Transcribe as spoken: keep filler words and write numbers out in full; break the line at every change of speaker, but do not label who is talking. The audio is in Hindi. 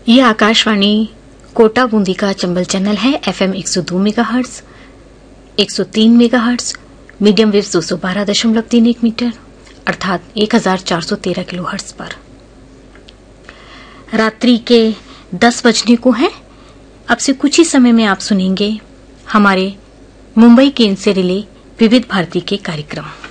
ये आकाशवाणी कोटा बूंदी का चंबल चैनल है। एफएम एक सौ दो मेगाहर्ट्ज, एक सौ तीन मेगाहर्ट्ज, मीडियम वेव दो सौ बारह दशमलव तीन एक मीटर अर्थात एक हजार चार सौ तेरह किलोहर्ट्ज पर। रात्रि के दस बजने को हैं। अब से कुछ ही समय में आप सुनेंगे हमारे मुंबई केंद्र से रिले विविध भारती के कार्यक्रम।